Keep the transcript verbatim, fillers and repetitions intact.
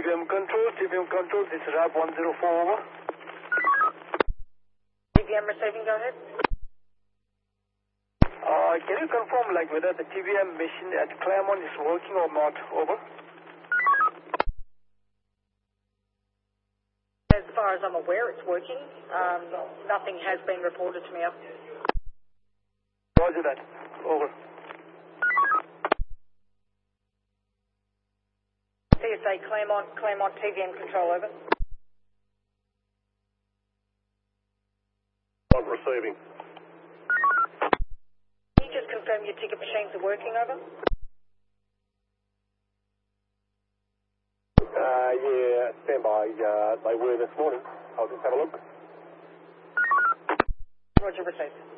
V M Control, T V M Control, this is R A P one zero four, over. T V M receiving, go ahead. Uh, can you confirm, like, whether the T V M machine at Claremont is working or not, over? As far as I'm aware, it's working. Um, nothing has been reported to me. Roger that, over. C S A Claremont, Claremont T V M Control, over. I'm receiving. Can you just confirm your ticket machines are working, over? Uh, yeah, stand by. Uh, they were this morning. I'll just have a look. Roger, received.